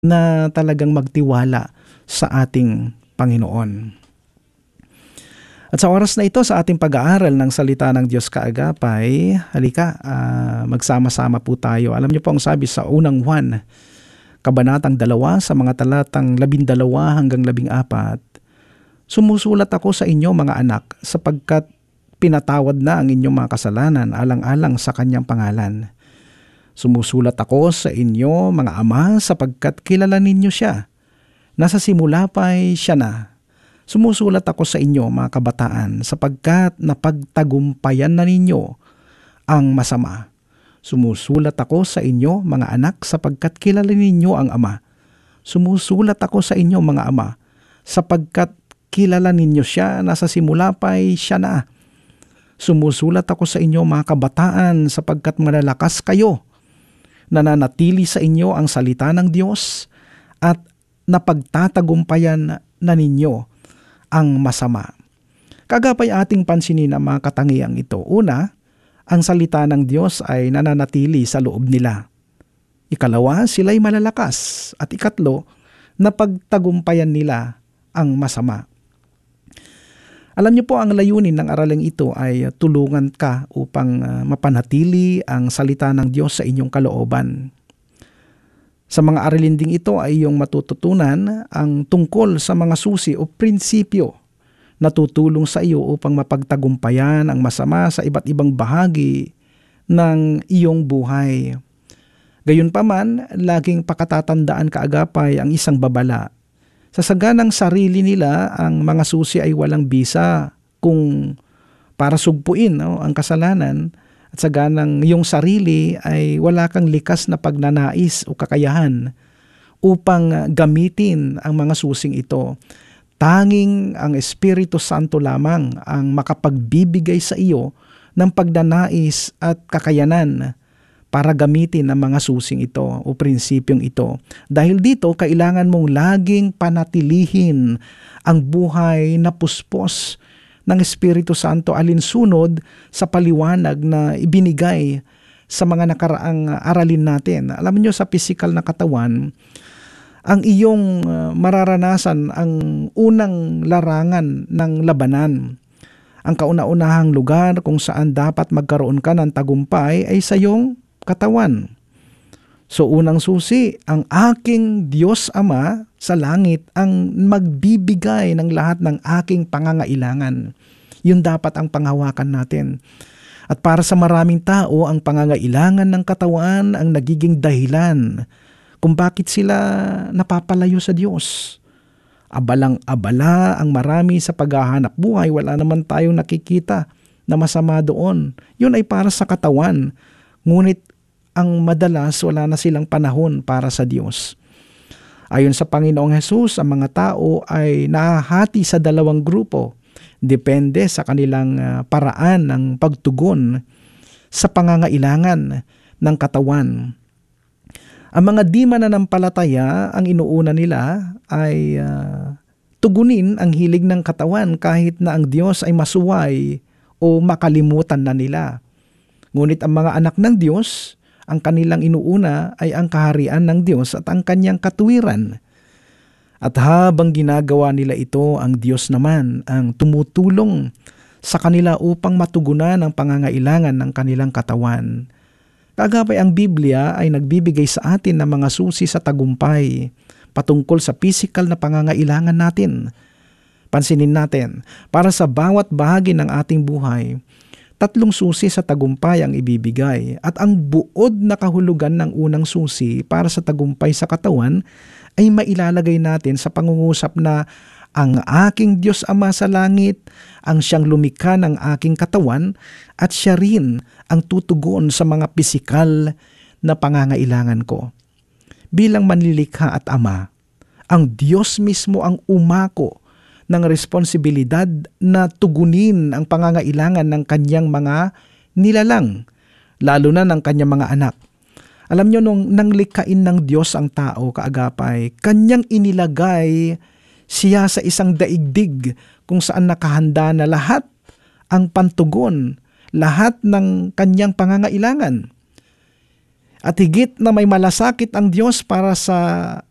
na talagang magtiwala sa ating Panginoon. At sa oras na ito, sa ating pag-aaral ng salita ng Diyos kaagapay, halika, magsama-sama po tayo. Alam niyo po ang sabi sa unang Juan, kabanatang 2 sa mga talatang 12 hanggang 14, sumusulat ako sa inyo mga anak sapagkat pinatawad na ang inyong mga kasalanan alang-alang sa kanyang pangalan. Sumusulat ako sa inyo mga ama sapagkat kilala ninyo siya. Nasa simula pa'y siya na. Sumusulat ako sa inyo mga kabataan sapagkat napagtagumpayan na ninyo ang masama. Sumusulat ako sa inyo mga anak sapagkat kilala ninyo ang Ama. Sumusulat ako sa inyo mga ama sapagkat kilala ninyo siya, nasa simula pa'y siya na. Sumusulat ako sa inyo mga kabataan sapagkat malalakas kayo. Nananatili sa inyo ang salita ng Diyos at napagtatagumpayan na ninyo ang masama. Kagapay ating pansinin ang mga katangiang ito. Una, ang salita ng Diyos ay nananatili sa loob nila. Ikalawa, sila'y malalakas. At ikatlo, napagtagumpayan nila ang masama. Alam niyo po, ang layunin ng aralang ito ay tulungan ka upang mapanatili ang salita ng Diyos sa inyong kalooban. Sa mga aralin ding ito ay iyong matututunan ang tungkol sa mga susi o prinsipyo na tutulong sa iyo upang mapagtagumpayan ang masama sa iba't ibang bahagi ng iyong buhay. Gayunpaman, laging pakatatandaan kaagapay ang isang babala. Sa saganang sarili nila, ang mga susi ay walang bisa kung para sugpuin ang kasalanan. At saganang iyong sarili ay wala kang likas na pagnanais o kakayahan upang gamitin ang mga susing ito. Tanging ang Espiritu Santo lamang ang makapagbibigay sa iyo ng pagnanais at kakayanan para gamitin ang mga susing ito o prinsipyong ito. Dahil dito, kailangan mong laging panatilihin ang buhay na puspos ng Espiritu Santo alinsunod sa paliwanag na ibinigay sa mga nakaraang aralin natin. Alam niyo, sa pisikal na katawan, ang iyong mararanasan ang unang larangan ng labanan. Ang kauna-unahang lugar kung saan dapat magkaroon ka ng tagumpay ay sa iyong katawan. So unang susi, ang aking Diyos Ama sa langit ang magbibigay ng lahat ng aking pangangailangan. Yun dapat ang panghawakan natin. At para sa maraming tao, ang pangangailangan ng katawan ang nagiging dahilan kung bakit sila napapalayo sa Diyos. Abalang-abala ang marami sa paghahanap buhay, wala naman tayong nakikita na masama doon. Yun ay para sa katawan. Ngunit ang madalas wala na silang panahon para sa Diyos. Ayon sa Panginoong Hesus, ang mga tao ay nahahati sa dalawang grupo. Depende sa kanilang paraan ng pagtugon sa pangangailangan ng katawan. Ang mga di mananampalataya, ang inuuna nila ay tugunin ang hilig ng katawan kahit na ang Diyos ay masuway o makalimutan na nila. Ngunit ang mga anak ng Diyos, ang kanilang inuuna ay ang kaharian ng Diyos at ang kanyang katuwiran. At habang ginagawa nila ito, ang Diyos naman ang tumutulong sa kanila upang matugunan ang pangangailangan ng kanilang katawan. Kagapay ang Biblia ay nagbibigay sa atin ng mga susi sa tagumpay patungkol sa pisikal na pangangailangan natin. Pansinin natin, para sa bawat bahagi ng ating buhay, 3 susi sa tagumpay ang ibibigay at ang buod na kahulugan ng unang susi para sa tagumpay sa katawan ay mailalagay natin sa pangungusap na ang aking Diyos Ama sa langit ang siyang lumikha ng aking katawan at siya rin ang tutugon sa mga pisikal na pangangailangan ko. Bilang manlilikha at Ama, ang Diyos mismo ang umako ng responsibilidad na tugunin ang pangangailangan ng kanyang mga nilalang, lalo na ng kanyang mga anak. Alam nyo, nung nanglikhain ng Diyos ang tao, kaagapay, kanyang inilagay siya sa isang daigdig kung saan nakahanda na lahat ang pantugon, lahat ng kanyang pangangailangan. At higit na may malasakit ang Diyos para sa